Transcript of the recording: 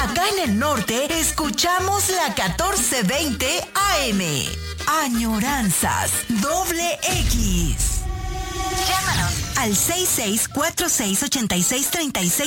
Acá en el norte escuchamos la 1420 AM. Añoranzas XX. Llámanos al 6646863636.